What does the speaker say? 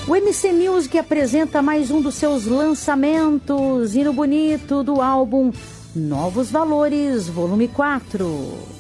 O MC Music apresenta mais um dos seus lançamentos, hino bonito do álbum Novos Valores, volume 4.